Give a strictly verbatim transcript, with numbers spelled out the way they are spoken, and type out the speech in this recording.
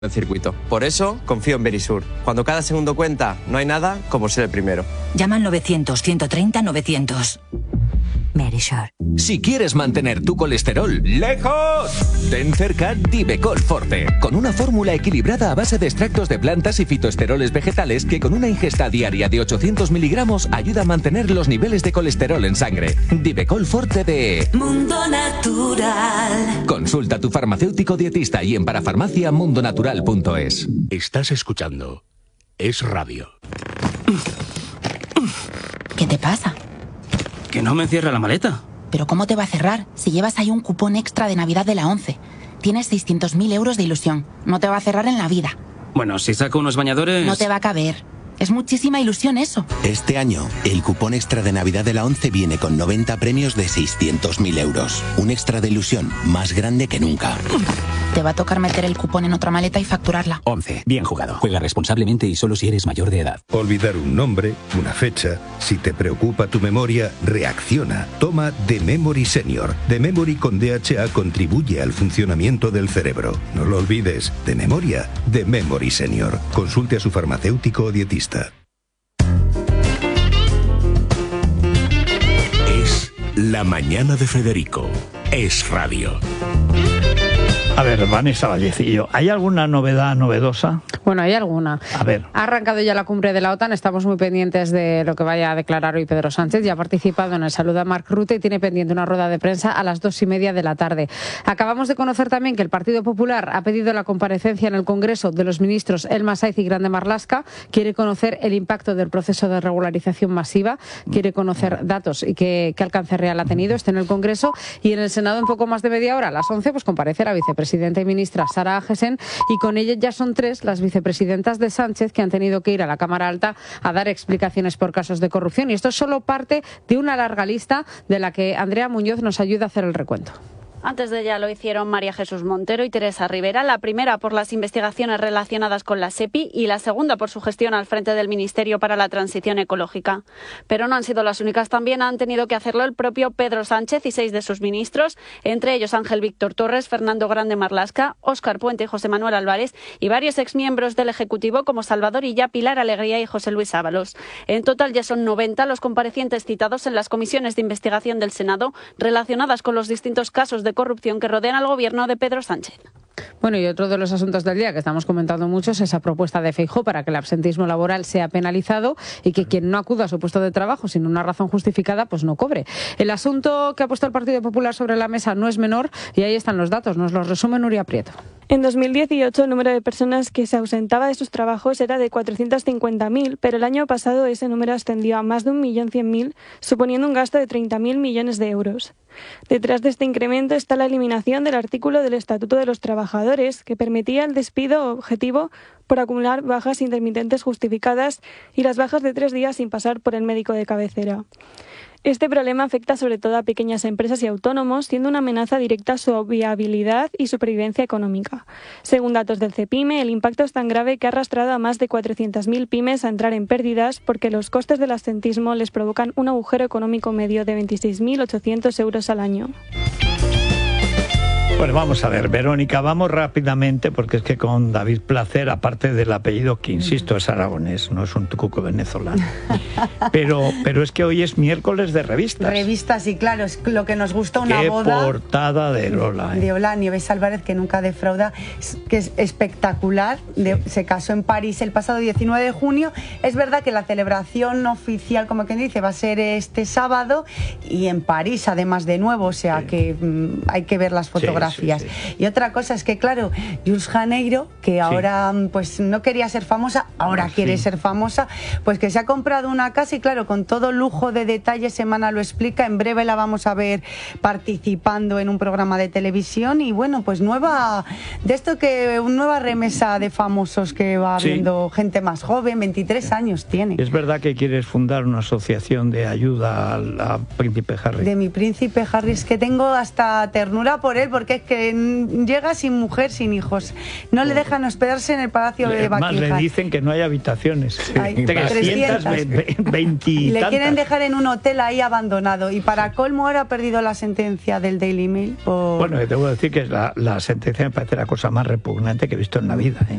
el circuito. Por eso confío en Verisur. Cuando cada segundo cuenta, no hay nada como ser el primero. Llama al novecientos, ciento treinta, novecientos. Verisur. Si quieres mantener tu colesterol lejos, ten cerca Divecol Forte, con una fórmula equilibrada a base de extractos de plantas y fitoesteroles vegetales que con una ingesta diaria de ochocientos miligramos ayuda a mantener los niveles de colesterol en sangre. Divecol Forte de Mundo Natural. Consulta a tu farmacéutico dietista y en parafarmacia mundonatural punto es. Estás escuchando Es Radio. ¿Qué te pasa? Que no me cierra la maleta. ¿Pero cómo te va a cerrar si llevas ahí un cupón extra de Navidad de la ONCE? Tienes seiscientos mil euros de ilusión. No te va a cerrar en la vida. Bueno, si saco unos bañadores... No te va a caber. Es muchísima ilusión eso. Este año, el cupón extra de Navidad de la ONCE viene con noventa premios de seiscientos mil euros. Un extra de ilusión más grande que nunca. Te va a tocar meter el cupón en otra maleta y facturarla. ONCE. Bien jugado. Juega responsablemente y solo si eres mayor de edad. Olvidar un nombre, una fecha. Si te preocupa tu memoria, reacciona. Toma The Memory Senior. The Memory con D H A contribuye al funcionamiento del cerebro. No lo olvides. De memoria, The Memory Senior. Consulte a su farmacéutico o dietista. Es La Mañana de Federico. Es Radio. A ver, Vanessa Vallecillo, ¿hay alguna novedad novedosa? Bueno, hay alguna. A ver. Ha arrancado ya la cumbre de la OTAN, estamos muy pendientes de lo que vaya a declarar hoy Pedro Sánchez. Ya ha participado en el saludo a Mark Rutte y tiene pendiente una rueda de prensa a las dos y media de la tarde. Acabamos de conocer también que el Partido Popular ha pedido la comparecencia en el Congreso de los ministros Elma Saiz y Grande Marlaska. Quiere conocer el impacto del proceso de regularización masiva, quiere conocer datos y qué, qué alcance real ha tenido. Este en el Congreso y en el Senado en poco más de media hora, a las once, pues comparece la vicepresidenta y ministra Sara Agesen y con ella ya son tres las vicepresidentas de Sánchez que han tenido que ir a la Cámara Alta a dar explicaciones por casos de corrupción. Y esto es solo parte de una larga lista de la que Andrea Muñoz nos ayuda a hacer el recuento. Antes de ella lo hicieron María Jesús Montero y Teresa Rivera, la primera por las investigaciones relacionadas con la SEPI y la segunda por su gestión al frente del Ministerio para la Transición Ecológica. Pero no han sido las únicas, también han tenido que hacerlo el propio Pedro Sánchez y seis de sus ministros, entre ellos Ángel Víctor Torres, Fernando Grande Marlaska, Óscar Puente y José Manuel Álvarez y varios exmiembros del Ejecutivo como Salvador Illa, Pilar Alegría y José Luis Ábalos. En total ya son noventa los comparecientes citados en las comisiones de investigación del Senado relacionadas con los distintos casos de corrupción que rodean al gobierno de Pedro Sánchez. Bueno, y otro de los asuntos del día que estamos comentando mucho es esa propuesta de Feijóo para que el absentismo laboral sea penalizado y que quien no acuda a su puesto de trabajo sin una razón justificada, pues no cobre. El asunto que ha puesto el Partido Popular sobre la mesa no es menor y ahí están los datos, nos los resume Nuria Prieto. En dos mil dieciocho el número de personas que se ausentaba de sus trabajos era de cuatrocientos cincuenta mil, pero el año pasado ese número ascendió a más de un millón cien mil, suponiendo un gasto de treinta mil millones de euros. Detrás de este incremento está la eliminación del artículo del Estatuto de los Trabajadores que permitía el despido objetivo por acumular bajas intermitentes justificadas y las bajas de tres días sin pasar por el médico de cabecera. Este problema afecta sobre todo a pequeñas empresas y autónomos, siendo una amenaza directa a su viabilidad y supervivencia económica. Según datos del CEPIME, el impacto es tan grave que ha arrastrado a más de cuatrocientas mil pymes a entrar en pérdidas porque los costes del absentismo les provocan un agujero económico medio de veintiséis mil ochocientos euros al año. Bueno, vamos a ver, Verónica, vamos rápidamente, porque es que con David Placer, aparte del apellido, que insisto, es aragonés, no es un tucuco venezolano, pero, pero es que hoy es miércoles de revistas. Revistas, y claro, es lo que nos gusta, una Qué boda. portada de Lola. ¿eh? De Lola Nieves Álvarez, que nunca defrauda, que es espectacular. De, se casó en París el pasado diecinueve de junio. Es verdad que la celebración oficial, como quien dice, va a ser este sábado, y en París, además, de nuevo, o sea sí. que mmm, hay que ver las fotografías. Sí, sí, sí. Y otra cosa es que, claro, Jules Janeiro, que ahora sí. pues no quería ser famosa, ahora sí. quiere ser famosa, pues que se ha comprado una casa y, claro, con todo lujo de detalles, Semana lo explica, en breve la vamos a ver participando en un programa de televisión y, bueno, pues nueva, de esto que, una nueva remesa de famosos que va sí. viendo gente más joven, veintitrés años tiene. Es verdad que quieres fundar una asociación de ayuda al a Príncipe Harry. De mi Príncipe Harry, es que tengo hasta ternura por él, porque dice que llega sin mujer, sin hijos. No le dejan hospedarse en el Palacio de Más Buckingham. le dicen que no hay habitaciones. Hay trescientos veinte y Y le tantas. quieren dejar en un hotel ahí abandonado. Y para colmo ahora ha perdido la sentencia del Daily Mail por... Bueno, debo decir que la, la sentencia me parece la cosa más repugnante que he visto en la vida, ¿eh?